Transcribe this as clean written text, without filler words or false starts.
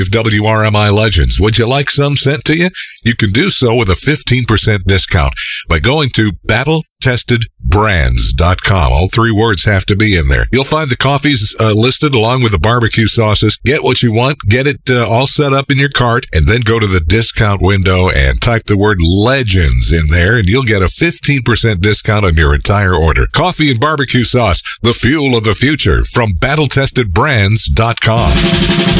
WRMI Legends. Would you like some sent to you? You can do so with a 15% discount by going to battletestedbrands.com. All three words have to be in there. You'll find the coffees listed along with the barbecue sauces. Get what you want, get it all set up in your cart, and then go to the discount window and type the word Legends in there, and you'll get a 15% discount on your entire order. Coffee and barbecue sauce, the fuel of the future, from battletestedbrands.com.